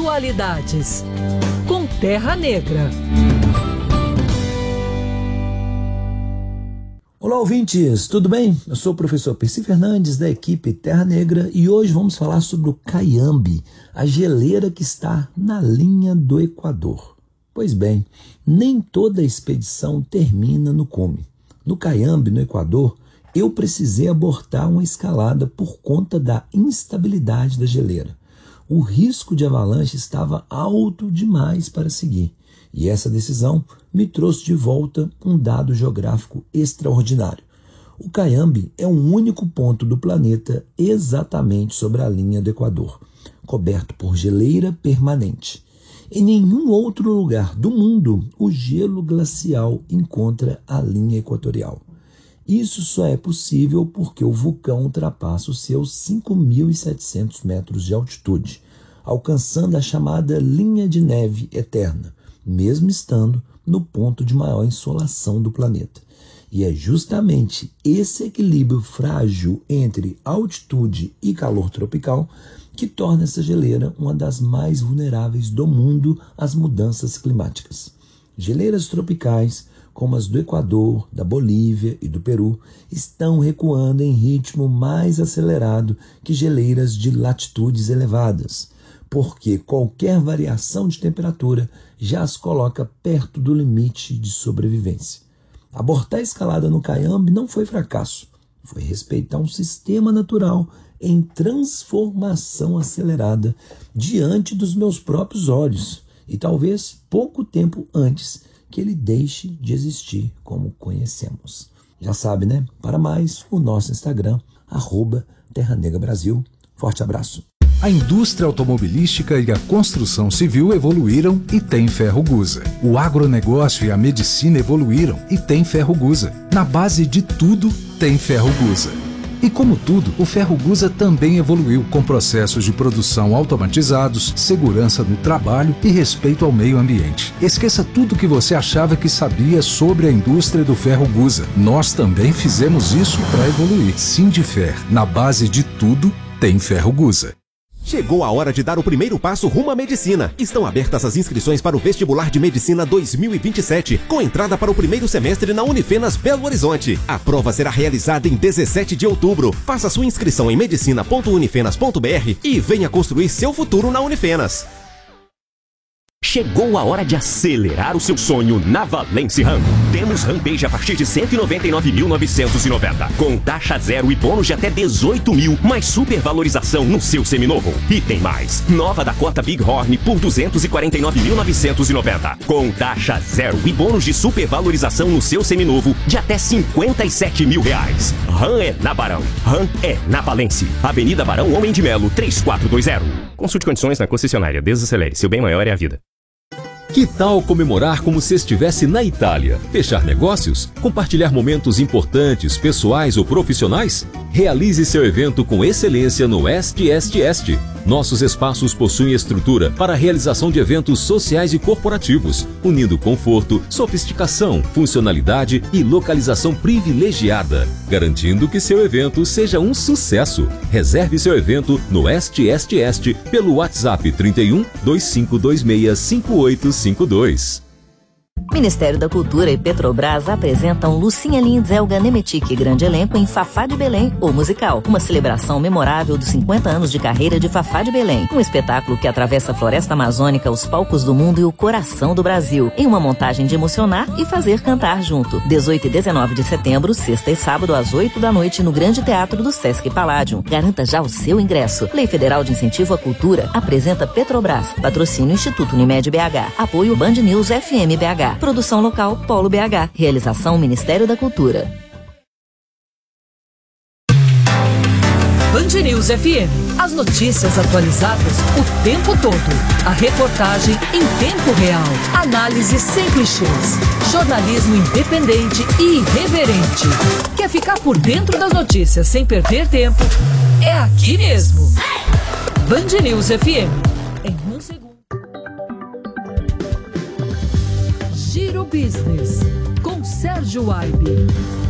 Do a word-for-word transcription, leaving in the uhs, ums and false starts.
Atualidades com Terra Negra. Olá, ouvintes, tudo bem? Eu sou o professor Percy Fernandes, da equipe Terra Negra, e hoje vamos falar sobre o Cayambe, a geleira que está na linha do Equador. Pois bem, nem toda expedição termina no cume. No Cayambe, no Equador, eu precisei abortar uma escalada por conta da instabilidade da geleira. O risco de avalanche estava alto demais para seguir, e essa decisão me trouxe de volta um dado geográfico extraordinário. O Cayambe é o único ponto do planeta exatamente sobre a linha do Equador, coberto por geleira permanente. Em nenhum outro lugar do mundo o gelo glacial encontra a linha equatorial. Isso só é possível porque o vulcão ultrapassa os seus cinco mil e setecentos metros de altitude, alcançando a chamada linha de neve eterna, mesmo estando no ponto de maior insolação do planeta. E é justamente esse equilíbrio frágil entre altitude e calor tropical que torna essa geleira uma das mais vulneráveis do mundo às mudanças climáticas. Geleiras tropicais, como as do Equador, da Bolívia e do Peru, estão recuando em ritmo mais acelerado que geleiras de latitudes elevadas, porque qualquer variação de temperatura já as coloca perto do limite de sobrevivência. Abortar a escalada no Cayambe não foi fracasso, foi respeitar um sistema natural em transformação acelerada diante dos meus próprios olhos e talvez pouco tempo antes que ele deixe de existir como conhecemos. Já sabe, né? Para mais, o nosso Instagram, arroba Terra Negra Brasil. Forte abraço. A indústria automobilística e a construção civil evoluíram e tem Ferrogusa. O agronegócio e a medicina evoluíram e tem Ferrogusa. Na base de tudo, tem Ferrogusa. E como tudo, o Ferrogusa também evoluiu com processos de produção automatizados, segurança no trabalho e respeito ao meio ambiente. Esqueça tudo que você achava que sabia sobre a indústria do Ferrogusa. Nós também fizemos isso para evoluir. Sindifer, na base de tudo, tem Ferrogusa. Chegou a hora de dar o primeiro passo rumo à medicina. Estão abertas as inscrições para o Vestibular de Medicina dois mil e vinte e sete, com entrada para o primeiro semestre na Unifenas Belo Horizonte. A prova será realizada em dezessete de outubro. Faça sua inscrição em medicina ponto unifenas ponto br e venha construir seu futuro na Unifenas. Chegou a hora de acelerar o seu sonho na Valence Ram. Temos Rampage a partir de cento e noventa e nove mil novecentos e noventa, com taxa zero e bônus de até dezoito mil, mais supervalorização no seu seminovo. E tem mais, nova Dakota Bighorn por duzentos e quarenta e nove mil novecentos e noventa, com taxa zero e bônus de supervalorização no seu seminovo de até cinquenta e sete mil reais. Ram é na Barão, Ram é na Valence. Avenida Barão Homem de Melo, três quatro dois zero. Consulte condições na concessionária. Desacelere, seu bem maior é a vida. Que tal comemorar como se estivesse na Itália? Fechar negócios? Compartilhar momentos importantes, pessoais ou profissionais? Realize seu evento com excelência no Est Est Est. Nossos espaços possuem estrutura para a realização de eventos sociais e corporativos, unindo conforto, sofisticação, funcionalidade e localização privilegiada, garantindo que seu evento seja um sucesso. Reserve seu evento no Est Est Est pelo WhatsApp trinta e um, dois cinco dois seis, cinco oito cinco dois. Ministério da Cultura e Petrobras apresentam Lucinha Lins, Elga Nemetic e grande elenco em Fafá de Belém, o musical. Uma celebração memorável dos cinquenta anos de carreira de Fafá de Belém. Um espetáculo que atravessa a floresta amazônica, os palcos do mundo e o coração do Brasil. Em uma montagem de emocionar e fazer cantar junto. dezoito e dezenove de setembro, sexta e sábado às oito da noite no Grande Teatro do Sesc Palladium. Garanta já o seu ingresso. Lei Federal de Incentivo à Cultura apresenta Petrobras. Patrocínio Instituto Unimed B H. Apoio Band News F M B H. Produção local Polo B H. Realização Ministério da Cultura. Band News F M. As notícias atualizadas o tempo todo. A reportagem em tempo real. Análise sem clichês. Jornalismo independente e irreverente. Quer ficar por dentro das notícias sem perder tempo? É aqui mesmo. Band News F M. Em um segundo. Giro Business, com Sérgio Aibe.